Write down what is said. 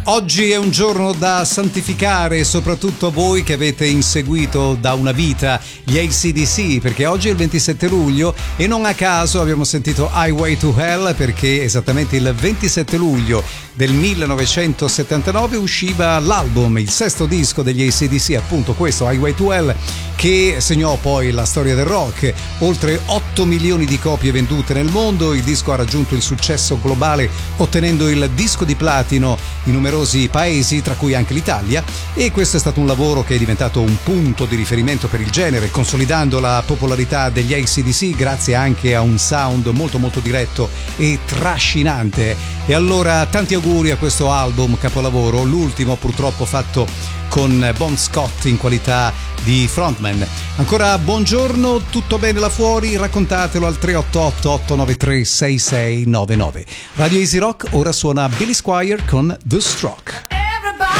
Oggi è un giorno da santificare, soprattutto voi che avete inseguito da una vita gli AC/DC, perché oggi è il 27 luglio e non a caso abbiamo sentito Highway to Hell, perché esattamente il 27 luglio del 1979 usciva l'album, il sesto disco degli AC/DC, appunto questo, Highway to Hell, che segnò poi la storia del rock. Oltre 8 milioni di copie vendute nel mondo, il disco ha raggiunto il successo globale ottenendo il disco di platino in numerosi paesi, tra cui anche l'Italia, e questo è stato un lavoro che è diventato un punto di riferimento per il genere, consolidando la popolarità degli AC/DC grazie anche a un sound molto molto diretto e trascinante. E allora tanti auguri a questo album capolavoro, l'ultimo purtroppo fatto con Bon Scott in qualità di frontman. Ancora buongiorno, tutto bene là fuori? Raccontatelo al 388-893-6699. Radio Easy Rock, ora suona Billy Squier con The Stroke.